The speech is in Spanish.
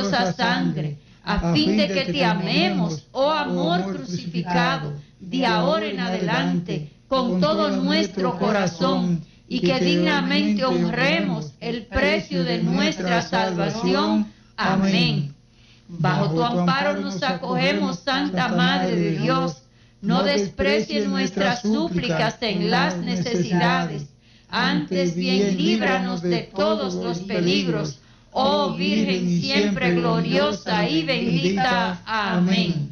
preciosa sangre, a fin de que te amemos, oh amor crucificado, de ahora en adelante, con todo nuestro corazón, y que dignamente honremos el precio de nuestra salvación. Amén. Bajo tu amparo nos acogemos, Santa Madre de Dios. No desprecies nuestras súplicas en las necesidades. Antes bien, líbranos de todos los peligros. Oh Virgen siempre gloriosa y bendita. Amén.